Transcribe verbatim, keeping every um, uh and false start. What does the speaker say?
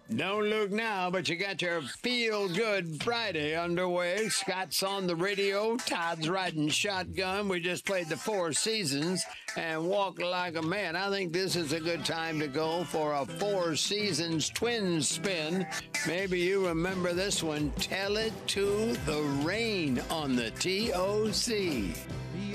Don't look now, but you got your Feel Good Friday underway. Scott's on the radio. Todd's riding shotgun. We just played the Four Seasons and Walk Like a Man. I think this is a good time to go for a Four Seasons twin spin. Maybe you remember this one. Tell It to the Rain on the T O C.